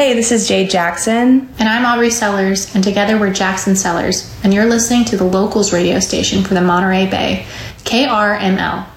Hey, this is Jade Jackson. And I'm Aubrey Sellers, and together we're Jackson Sellers, and you're listening to the Locals radio station for the Monterey Bay, KRML.